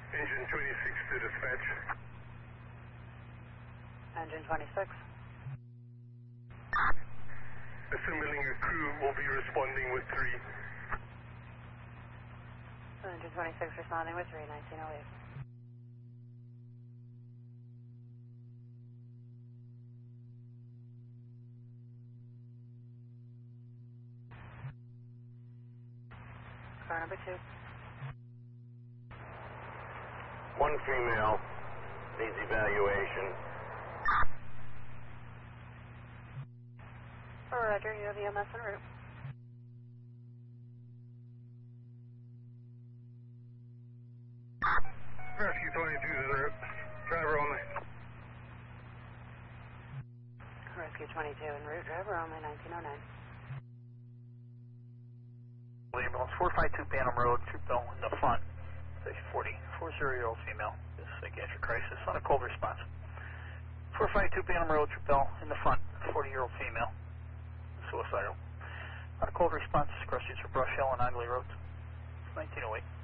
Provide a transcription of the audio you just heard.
Engine 26 to dispatch. Engine 26. Assuming a crew will be responding with 3. Engine 26 responding with 3, 1908. Car number 2. 1 female, needs evaluation. Roger, you have EMS en route. Rescue 22 is en route. Driver only. Rescue 22 en route, driver only, 1909. Ambulance 452 Bantam Road, Troop Bell in the front, station 40, 40-year-old female, this is psychiatric crisis on a cold response. 452 Bantam Road, Troop Bell in the front, 40-year-old female, suicidal. On a cold response, cross streets for Brush Hill and Ogley Roads, 1908.